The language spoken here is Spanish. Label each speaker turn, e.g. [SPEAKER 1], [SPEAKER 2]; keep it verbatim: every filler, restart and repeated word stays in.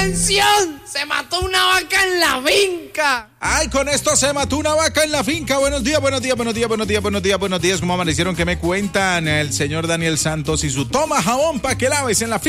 [SPEAKER 1] ¡Atención! ¡Se mató una vaca en la finca!
[SPEAKER 2] Ay, con esto se mató una vaca en la finca. Buenos días, buenos días, buenos días, buenos días, buenos días, buenos días. ¿Cómo amanecieron? ¿Qué me cuentan? El señor Daniel Santos y su toma jabón para que laves en la finca.